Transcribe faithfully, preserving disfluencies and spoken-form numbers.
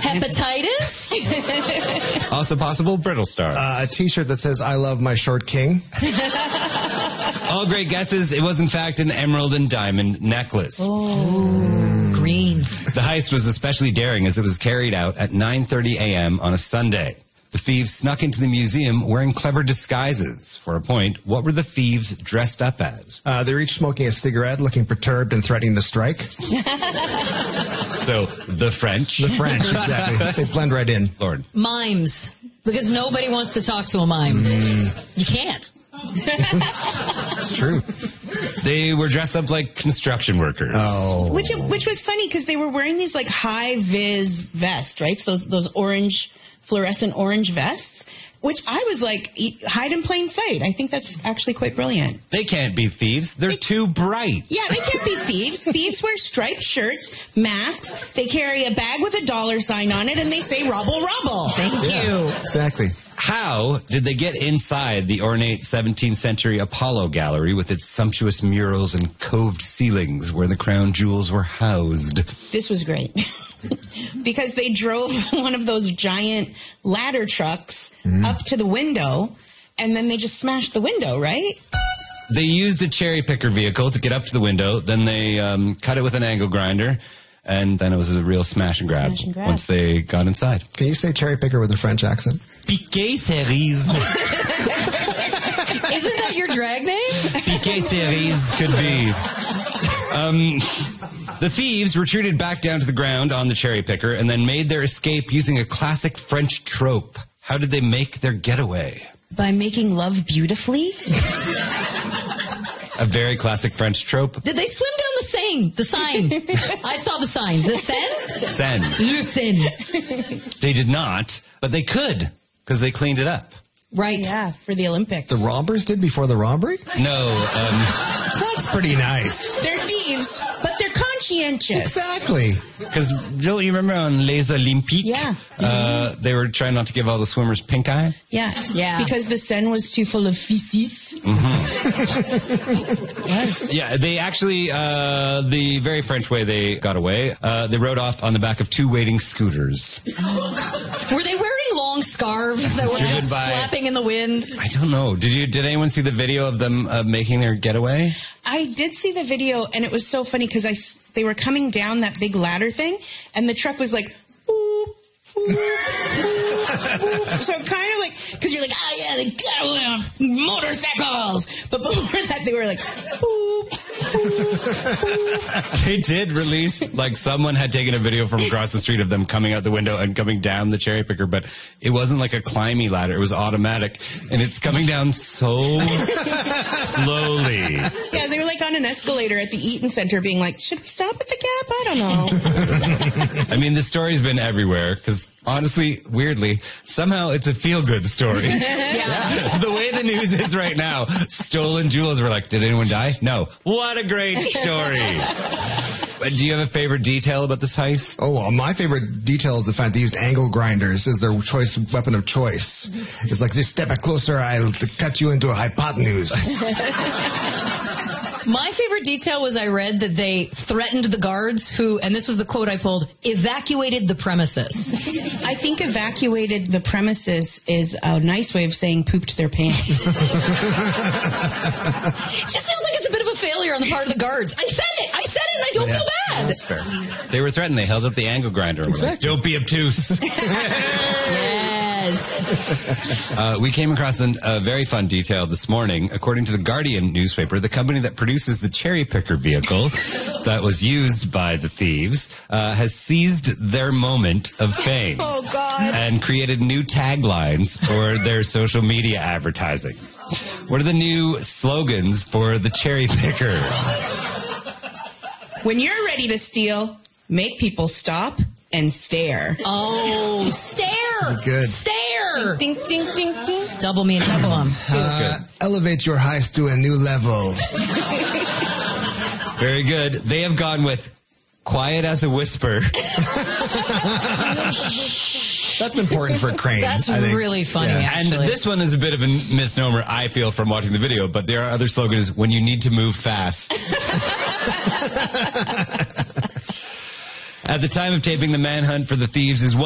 Hepatitis? Also possible, brittle star. Uh, a T-shirt that says, I love my short king. All great guesses. It was, in fact, an emerald and diamond necklace. Oh, green. The heist was especially daring as it was carried out at nine thirty a.m. on a Sunday. The thieves snuck into the museum wearing clever disguises. For a point, what were the thieves dressed up as? Uh, they're each smoking a cigarette, looking perturbed and threatening to strike. So, the French. The French, exactly. They blend right in. Lord. Mimes. Because nobody wants to talk to a mime. Mm. You can't. It's true. They were dressed up like construction workers. Oh. Which which was funny because they were wearing these like high-vis vests, right? So those those orange, fluorescent orange vests, which I was like, hide in plain sight. I think that's actually quite brilliant. They can't be thieves. They're they, too bright. Yeah, they can't be thieves. Thieves wear striped shirts, masks. They carry a bag with a dollar sign on it, and they say, rubble, rubble. Thank yeah, you. Exactly. How did they get inside the ornate seventeenth century Apollo Gallery with its sumptuous murals and coved ceilings where the crown jewels were housed? This was great. Because they drove one of those giant ladder trucks mm. up to the window, and then they just smashed the window, right? They used a cherry picker vehicle to get up to the window. Then they um, cut it with an angle grinder. And then it was a real smash and grab, smash and grab once they got inside. Can you say cherry picker with a French accent? Piquet cerise. Isn't that your drag name? Piquet cerise could be. Um, the thieves retreated back down to the ground on the cherry picker and then made their escape using a classic French trope. How did they make their getaway? By making love beautifully. A very classic French trope. Did they swim down the Seine? The sign. I saw the sign. The Seine? Seine. Le Seine. They did not, but they could, because they cleaned it up. Right. Yeah, for the Olympics. The robbers did before the robbery? No. Um, That's pretty nice. They're thieves, but they're conscientious. Exactly. Because, Joe, you remember on Les Olympiques? Yeah. Uh, mm-hmm. They were trying not to give all the swimmers pink eye? Yeah. Yeah. Because the Seine was too full of feces. Mm-hmm. Yes. Yeah, they actually, uh, the very French way they got away, uh, they rode off on the back of two waiting scooters. Were they wearing long scarves that were Driven just by, flapping in the wind? I don't know. Did you? Did anyone see the video of them uh, making their getaway? I did see the video, and it was so funny because I they were coming down that big ladder thing, and the truck was like, boop, boop, boop, boop. So kind of like, because you're like, oh yeah, they got uh, motorcycles, but before that they were like, boop, boop, boop. They did release, like someone had taken a video from across the street of them coming out the window and coming down the cherry picker, but it wasn't like a climbing ladder. It was automatic, and it's coming down so slowly. Yeah, they were like on an escalator at the Eaton Center being like, should we stop at the Gap? I don't know. I mean, the story's been everywhere because, honestly, weirdly, somehow it's a feel-good story. Yeah. The way the news is right now, stolen jewels, were like, did anyone die? No. What a great story. Do you have a favorite detail about this heist? Oh, well, my favorite detail is the fact they used angle grinders as their choice weapon of choice. It's like, just step back closer, I'll cut you into a hypotenuse. My favorite detail was I read that they threatened the guards who, and this was the quote I pulled, evacuated the premises. I think evacuated the premises is a nice way of saying pooped their pants. It just feels like it's a bit of a failure on the part of the guards. I said it! I said it and I don't yeah, feel bad! That's fair. They were threatened. They held up the angle grinder. And exactly. Were like, don't be obtuse. Yes. Uh, we came across an, a very fun detail this morning. According to the Guardian newspaper, the company that produces the cherry picker vehicle that was used by the thieves uh, has seized their moment of fame. Oh, God. And created new taglines for their social media advertising. What are the new slogans for the cherry picker? When you're ready to steal, make people stop and stare. Oh, stare! Good. Stare! Ding, ding, ding, ding. Double me and double them. Uh, elevate your heist to a new level. Very good. They have gone with quiet as a whisper. That's important for Crane. That's I think. really funny, Yeah. actually. And this one is a bit of a misnomer, I feel, from watching the video, but there are other slogans, when you need to move fast. At the time of taping, the manhunt for the thieves is